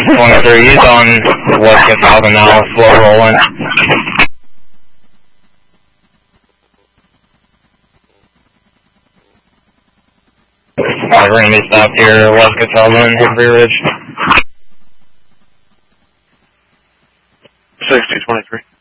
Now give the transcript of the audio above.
23, he's on West Catalpa now, slow rolling. We're going to be stopped here, West Catalpa and Hickory Ridge. 6023.